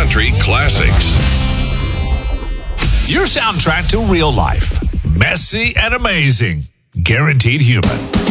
country classics. Your soundtrack to real life. Messy and amazing. Guaranteed human.